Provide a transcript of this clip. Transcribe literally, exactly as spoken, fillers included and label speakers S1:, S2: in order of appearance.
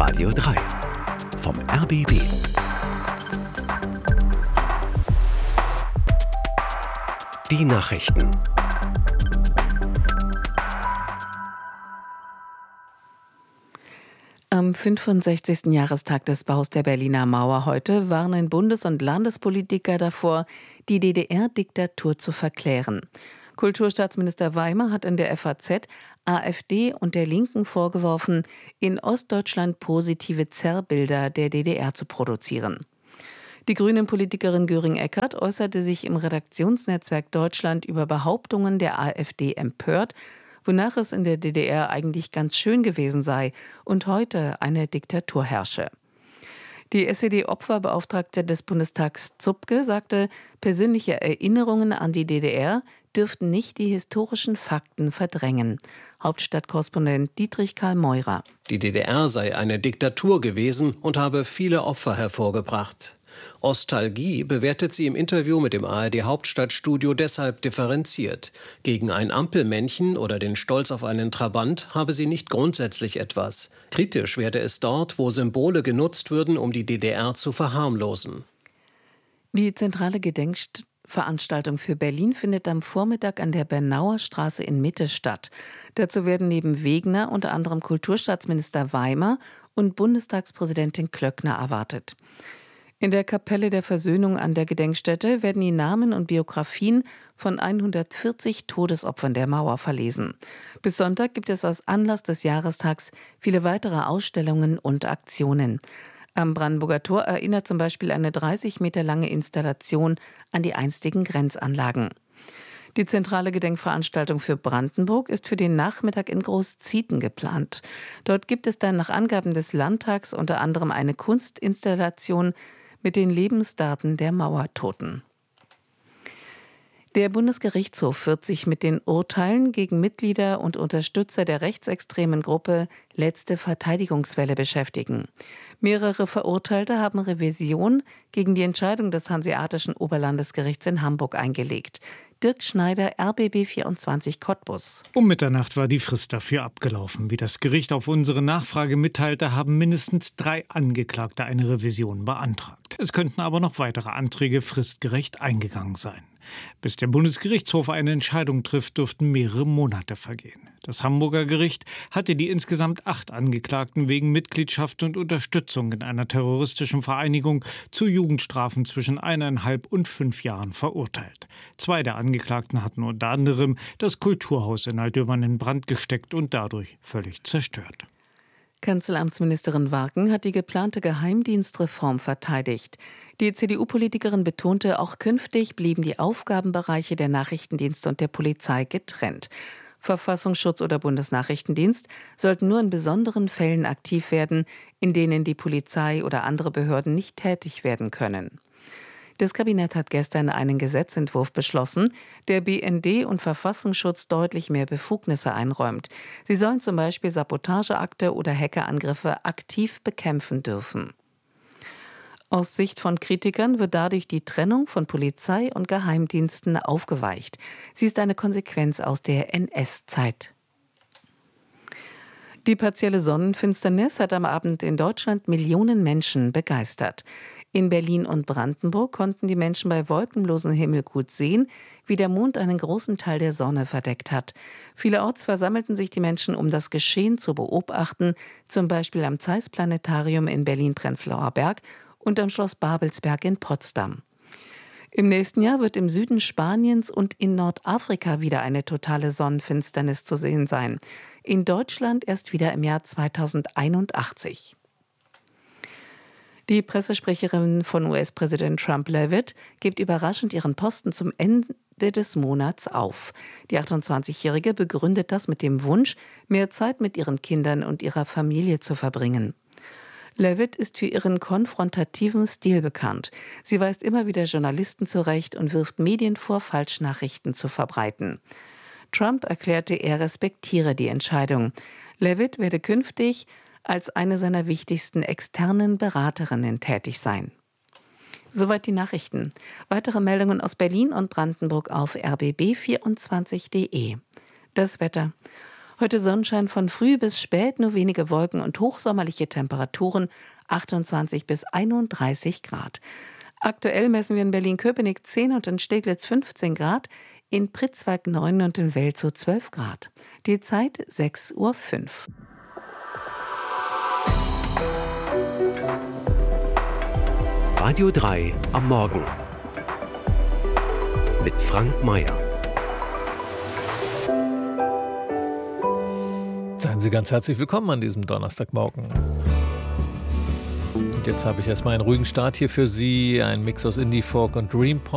S1: Radio drei vom R B B. Die Nachrichten.
S2: Am fünfundsechzigsten Jahrestag des Baus der Berliner Mauer heute warnen Bundes- und Landespolitiker davor, die D D R-Diktatur zu verklären. Kulturstaatsminister Weimer hat in der F A Z AfD und der Linken vorgeworfen, in Ostdeutschland positive Zerrbilder der D D R zu produzieren. Die Grünen-Politikerin Göring-Eckardt äußerte sich im Redaktionsnetzwerk Deutschland über Behauptungen der AfD empört, wonach es in der D D R eigentlich ganz schön gewesen sei und heute eine Diktatur herrsche. Die S E D-Opferbeauftragte des Bundestags Zupke sagte, persönliche Erinnerungen an die D D R dürften nicht die historischen Fakten verdrängen. Hauptstadtkorrespondent Dietrich Karl Meurer.
S3: Die D D R sei eine Diktatur gewesen und habe viele Opfer hervorgebracht. Ostalgie bewertet sie im Interview mit dem A R D-Hauptstadtstudio deshalb differenziert. Gegen ein Ampelmännchen oder den Stolz auf einen Trabant habe sie nicht grundsätzlich etwas. Kritisch werde es dort, wo Symbole genutzt würden, um die D D R zu verharmlosen.
S2: Die zentrale Gedenkveranstaltung für Berlin findet am Vormittag an der Bernauer Straße in Mitte statt. Dazu werden neben Wegner unter anderem Kulturstaatsminister Weimer und Bundestagspräsidentin Klöckner erwartet. In der Kapelle der Versöhnung an der Gedenkstätte werden die Namen und Biografien von hundertvierzig Todesopfern der Mauer verlesen. Bis Sonntag gibt es aus Anlass des Jahrestags viele weitere Ausstellungen und Aktionen. Am Brandenburger Tor erinnert zum Beispiel eine dreißig Meter lange Installation an die einstigen Grenzanlagen. Die zentrale Gedenkveranstaltung für Brandenburg ist für den Nachmittag in Großzieten geplant. Dort gibt es dann nach Angaben des Landtags unter anderem eine Kunstinstallation mit den Lebensdaten der Mauertoten. Der Bundesgerichtshof wird sich mit den Urteilen gegen Mitglieder und Unterstützer der rechtsextremen Gruppe Letzte Verteidigungswelle beschäftigen. Mehrere Verurteilte haben Revision gegen die Entscheidung des Hanseatischen Oberlandesgerichts in Hamburg eingelegt. Dirk Schneider, R B B vierundzwanzig Cottbus.
S4: Um Mitternacht war die Frist dafür abgelaufen. Wie das Gericht auf unsere Nachfrage mitteilte, haben mindestens drei Angeklagte eine Revision beantragt. Es könnten aber noch weitere Anträge fristgerecht eingegangen sein. Bis der Bundesgerichtshof eine Entscheidung trifft, dürften mehrere Monate vergehen. Das Hamburger Gericht hatte die insgesamt acht Angeklagten wegen Mitgliedschaft und Unterstützung in einer terroristischen Vereinigung zu Jugendstrafen zwischen eineinhalb und fünf Jahren verurteilt. Zwei der Angeklagten hatten unter anderem das Kulturhaus in Altdöbern in Brand gesteckt und dadurch völlig zerstört.
S2: Kanzleramtsministerin Warken hat die geplante Geheimdienstreform verteidigt. Die C D U-Politikerin betonte, auch künftig blieben die Aufgabenbereiche der Nachrichtendienste und der Polizei getrennt. Verfassungsschutz oder Bundesnachrichtendienst sollten nur in besonderen Fällen aktiv werden, in denen die Polizei oder andere Behörden nicht tätig werden können. Das Kabinett hat gestern einen Gesetzentwurf beschlossen, der B N D und Verfassungsschutz deutlich mehr Befugnisse einräumt. Sie sollen zum Beispiel Sabotageakte oder Hackerangriffe aktiv bekämpfen dürfen. Aus Sicht von Kritikern wird dadurch die Trennung von Polizei und Geheimdiensten aufgeweicht. Sie ist eine Konsequenz aus der N S-Zeit. Die partielle Sonnenfinsternis hat am Abend in Deutschland Millionen Menschen begeistert. In Berlin und Brandenburg konnten die Menschen bei wolkenlosem Himmel gut sehen, wie der Mond einen großen Teil der Sonne verdeckt hat. Vielerorts versammelten sich die Menschen, um das Geschehen zu beobachten, zum Beispiel am Zeiss-Planetarium in Berlin-Prenzlauer Berg und am Schloss Babelsberg in Potsdam. Im nächsten Jahr wird im Süden Spaniens und in Nordafrika wieder eine totale Sonnenfinsternis zu sehen sein. In Deutschland erst wieder im Jahr zweitausendeinundachtzig. Die Pressesprecherin von U S-Präsident Trump, Leavitt, gibt überraschend ihren Posten zum Ende des Monats auf. Die achtundzwanzigjährige begründet das mit dem Wunsch, mehr Zeit mit ihren Kindern und ihrer Familie zu verbringen. Leavitt ist für ihren konfrontativen Stil bekannt. Sie weist immer wieder Journalisten zurecht und wirft Medien vor, Falschnachrichten zu verbreiten. Trump erklärte, er respektiere die Entscheidung. Leavitt werde künftig als eine seiner wichtigsten externen Beraterinnen tätig sein. Soweit die Nachrichten. Weitere Meldungen aus Berlin und Brandenburg auf r b b vierundzwanzig punkt d e. Das Wetter. Heute Sonnenschein von früh bis spät, nur wenige Wolken und hochsommerliche Temperaturen, achtundzwanzig bis einunddreißig Grad. Aktuell messen wir in Berlin-Köpenick zehn und in Steglitz fünfzehn Grad, in Pritzwalk neun und in Welzow zwölf Grad. Die Zeit sechs Uhr fünf.
S1: Radio drei am Morgen mit Frank Mayer.
S5: Seien Sie ganz herzlich willkommen an diesem Donnerstagmorgen. Und jetzt habe ich erstmal einen ruhigen Start hier für Sie, ein Mix aus Indie, Folk und Dream Pop.